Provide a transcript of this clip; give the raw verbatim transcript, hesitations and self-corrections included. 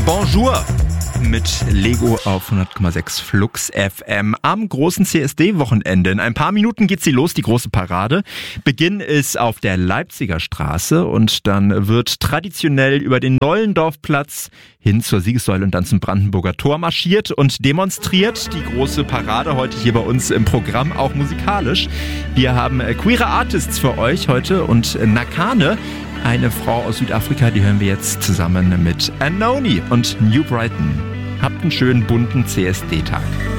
Bonjour mit Lego auf hundert Komma sechs Flux F M am großen C S D-Wochenende. In ein paar Minuten geht sie los, die große Parade. Beginn ist auf der Leipziger Straße und dann wird traditionell über den Nollendorfplatz hin zur Siegessäule und dann zum Brandenburger Tor marschiert und demonstriert. Die große Parade heute hier bei uns im Programm, auch musikalisch. Wir haben queere Artists für euch heute und Nakane, eine Frau aus Südafrika, die hören wir jetzt zusammen mit Anoni und New Brighton. Habt einen schönen bunten C S D-Tag.